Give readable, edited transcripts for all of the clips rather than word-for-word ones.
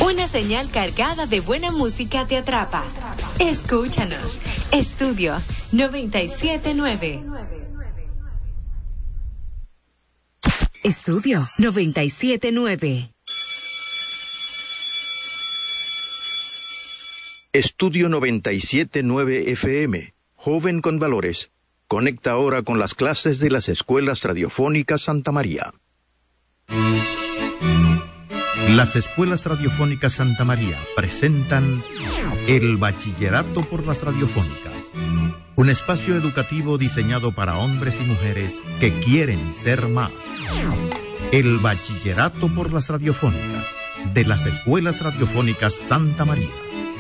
Una señal cargada de buena música te atrapa. Escúchanos. Estudio 97.9. Estudio 97.9. Estudio 97.9 FM. Joven con valores. Conecta ahora con las clases de las escuelas radiofónicas Santa María. Las escuelas radiofónicas Santa María presentan el Bachillerato por las Radiofónicas, un espacio educativo diseñado para hombres y mujeres que quieren ser más. El Bachillerato por las Radiofónicas de las escuelas radiofónicas Santa María.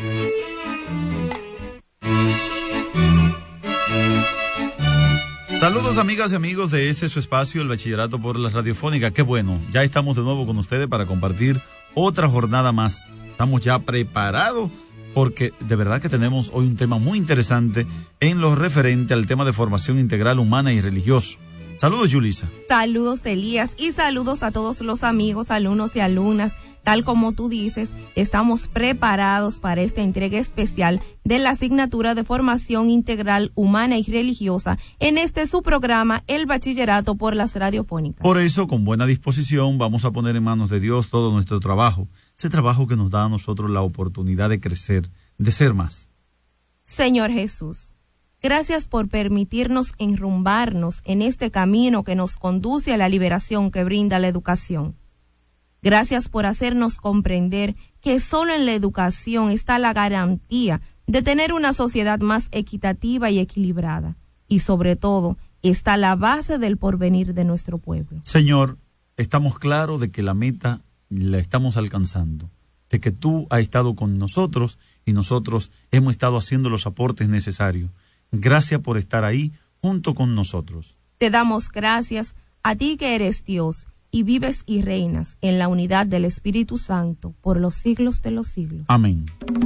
Saludos amigas y amigos de su espacio, el Bachillerato por las Radiofónicas. Qué bueno, ya estamos de nuevo con ustedes para compartir otra jornada más. Estamos ya preparados porque de verdad que tenemos hoy un tema muy interesante en lo referente al tema de formación integral humana y religioso. Saludos, Yulisa. Saludos, Elías, y saludos a todos los amigos, alumnos y alumnas. Tal como tú dices, estamos preparados para esta entrega especial de la asignatura de formación integral humana y religiosa en su programa, el Bachillerato por las Radiofónicas. Por eso, con buena disposición, vamos a poner en manos de Dios todo nuestro trabajo, ese trabajo que nos da a nosotros la oportunidad de crecer, de ser más. Señor Jesús, gracias por permitirnos enrumbarnos en este camino que nos conduce a la liberación que brinda la educación. Gracias por hacernos comprender que solo en la educación está la garantía de tener una sociedad más equitativa y equilibrada. Y sobre todo, está la base del porvenir de nuestro pueblo. Señor, estamos claros de que la meta la estamos alcanzando, de que tú has estado con nosotros y nosotros hemos estado haciendo los aportes necesarios. Gracias por estar ahí junto con nosotros. Te damos gracias a ti que eres Dios y vives y reinas en la unidad del Espíritu Santo por los siglos de los siglos. Amén.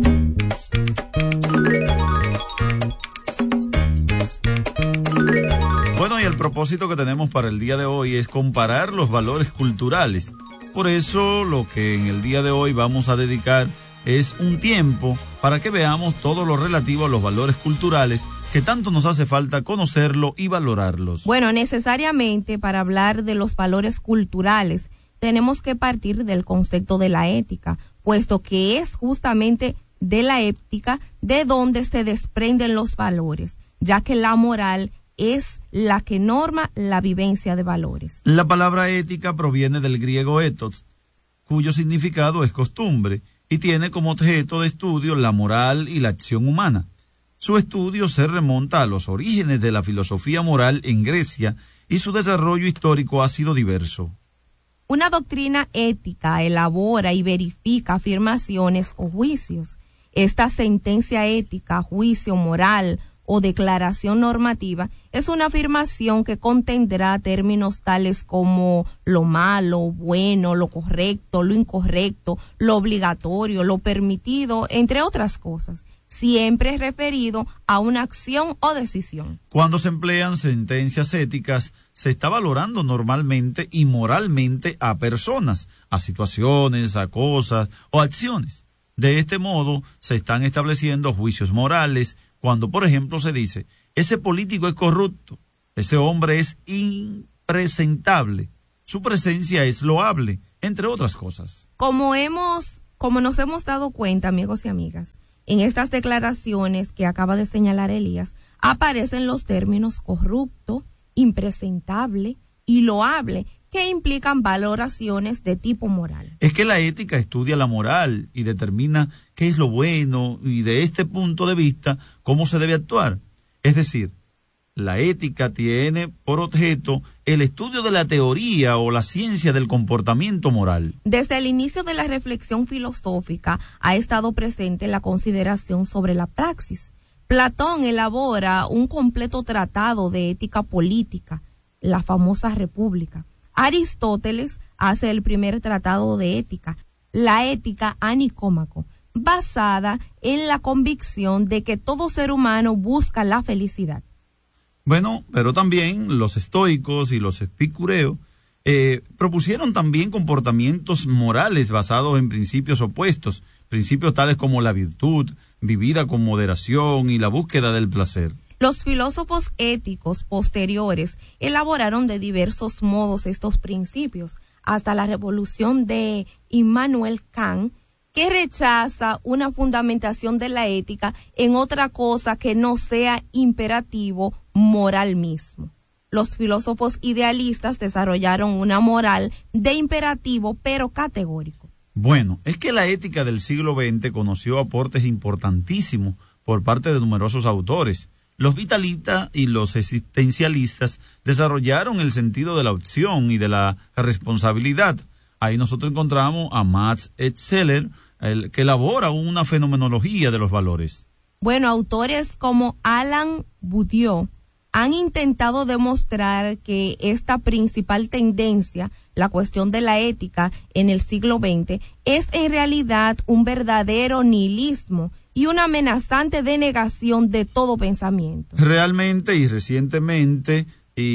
Bueno, y el propósito que tenemos para el día de hoy es comparar los valores culturales. Por eso lo que en el día de hoy vamos a dedicar es un tiempo para que veamos todo lo relativo a los valores culturales que tanto nos hace falta conocerlo y valorarlos. Bueno, necesariamente para hablar de los valores culturales tenemos que partir del concepto de la ética, puesto que es justamente de la ética de donde se desprenden los valores, ya que la moral es la que norma la vivencia de valores. La palabra ética proviene del griego ethos, cuyo significado es costumbre, y tiene como objeto de estudio la moral y la acción humana. Su estudio se remonta a los orígenes de la filosofía moral en Grecia y su desarrollo histórico ha sido diverso. Una doctrina ética elabora y verifica afirmaciones o juicios. Esta sentencia ética, juicio moral o declaración normativa es una afirmación que contendrá términos tales como lo malo, bueno, lo correcto, lo incorrecto, lo obligatorio, lo permitido, entre otras cosas, siempre referido a una acción o decisión. Cuando se emplean sentencias éticas, se está valorando normalmente y moralmente a personas, a situaciones, a cosas o acciones. De este modo, se están estableciendo juicios morales cuando, por ejemplo, se dice, ese político es corrupto, ese hombre es impresentable, su presencia es loable, entre otras cosas. Como nos hemos dado cuenta, amigos y amigas, en estas declaraciones que acaba de señalar Elías, aparecen los términos corrupto, impresentable y loable, que implican valoraciones de tipo moral. Es que la ética estudia la moral y determina qué es lo bueno y de este punto de vista cómo se debe actuar. Es decir, la ética tiene por objeto el estudio de la teoría o la ciencia del comportamiento moral. Desde el inicio de la reflexión filosófica ha estado presente la consideración sobre la praxis. Platón elabora un completo tratado de ética política, la famosa República. Aristóteles hace el primer tratado de ética, la Ética a Nicómaco, basada en la convicción de que todo ser humano busca la felicidad. Bueno, pero también los estoicos y los epicureos Propusieron también comportamientos morales basados en principios opuestos, principios tales como la virtud, vivida con moderación y la búsqueda del placer. Los filósofos éticos posteriores elaboraron de diversos modos estos principios, hasta la revolución de Immanuel Kant, que rechaza una fundamentación de la ética en otra cosa que no sea imperativo moral mismo. Los filósofos idealistas desarrollaron una moral de imperativo pero categórico. Bueno, es que la ética del siglo XX conoció aportes importantísimos por parte de numerosos autores. Los vitalistas y los existencialistas desarrollaron el sentido de la opción y de la responsabilidad. Ahí nosotros encontramos a Max Scheler, que elabora una fenomenología de los valores. Bueno, autores como Alain Badiou han intentado demostrar que esta principal tendencia, la cuestión de la ética en el siglo XX, es en realidad un verdadero nihilismo y una amenazante denegación de todo pensamiento. Realmente y recientemente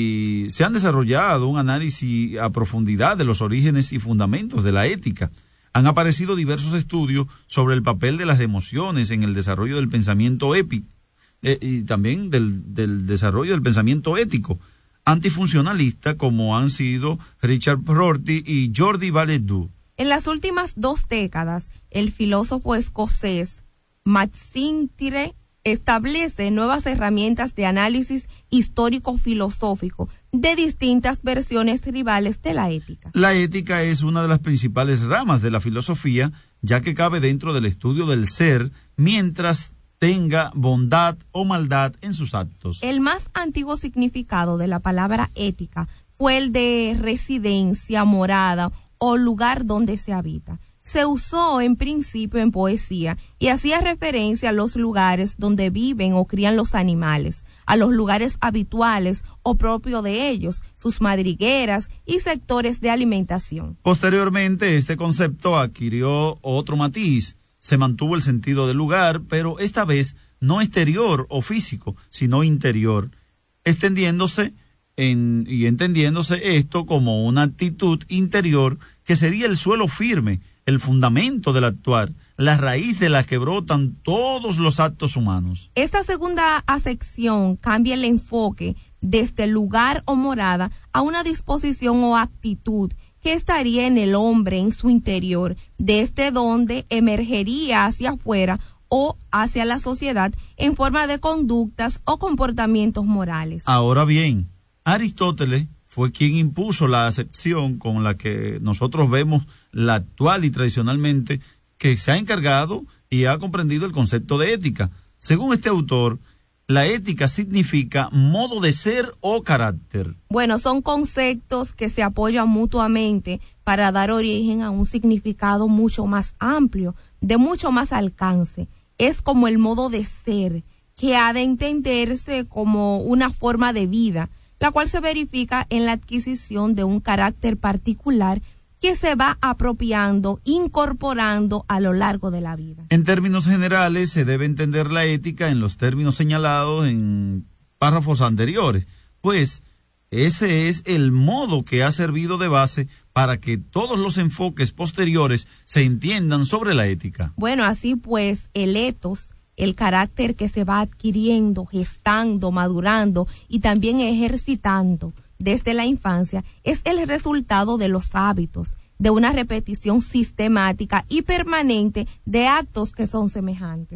se han desarrollado un análisis a profundidad de los orígenes y fundamentos de la ética. Han aparecido diversos estudios sobre el papel de las emociones en el desarrollo del pensamiento épico. Y también del desarrollo del pensamiento ético antifuncionalista, como han sido Richard Rorty y Jordi Balaguer. En las últimas 2 décadas, el filósofo escocés Maxime Tiré establece nuevas herramientas de análisis histórico-filosófico de distintas versiones rivales de la ética. La ética es una de las principales ramas de la filosofía, ya que cabe dentro del estudio del ser, mientras tenga bondad o maldad en sus actos. El más antiguo significado de la palabra ética fue el de residencia, morada o lugar donde se habita. Se usó en principio en poesía y hacía referencia a los lugares donde viven o crían los animales, a los lugares habituales o propios de ellos, sus madrigueras y sectores de alimentación. Posteriormente, este concepto adquirió otro matiz. Se mantuvo el sentido del lugar, pero esta vez no exterior o físico, sino interior, extendiéndose y entendiéndose esto como una actitud interior que sería el suelo firme, el fundamento del actuar, la raíz de la que brotan todos los actos humanos. Esta segunda acepción cambia el enfoque desde lugar o morada a una disposición o actitud que estaría en el hombre, en su interior, desde donde emergería hacia afuera o hacia la sociedad en forma de conductas o comportamientos morales. Ahora bien, Aristóteles fue quien impuso la acepción con la que nosotros vemos la actual y tradicionalmente, que se ha encargado y ha comprendido el concepto de ética. Según este autor, la ética significa modo de ser o carácter. Bueno, son conceptos que se apoyan mutuamente para dar origen a un significado mucho más amplio, de mucho más alcance. Es como el modo de ser, que ha de entenderse como una forma de vida, la cual se verifica en la adquisición de un carácter particular que se va apropiando, incorporando a lo largo de la vida. En términos generales, se debe entender la ética en los términos señalados en párrafos anteriores, pues ese es el modo que ha servido de base para que todos los enfoques posteriores se entiendan sobre la ética. Bueno, así pues, el ethos, el carácter que se va adquiriendo, gestando, madurando y también ejercitando desde la infancia, es el resultado de los hábitos, de una repetición sistemática y permanente de actos que son semejantes.